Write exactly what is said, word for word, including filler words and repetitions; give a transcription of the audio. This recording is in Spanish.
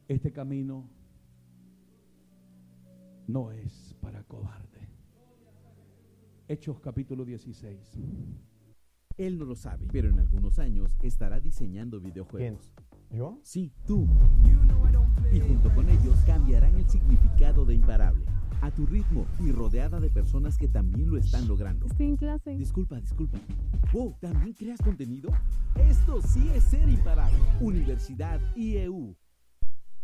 Este camino no es para cobarde. Hechos capítulo dieciséis. Él no lo sabe, pero en algunos años estará diseñando videojuegos. ¿Quién? ¿Yo? Sí, tú. Y junto con ellos cambiarán el significado de imparable. A tu ritmo y rodeada de personas que también lo están logrando. Estoy en clase. Disculpa, disculpa. Wow, ¿también creas contenido? Esto sí es ser imparable. Universidad I E U.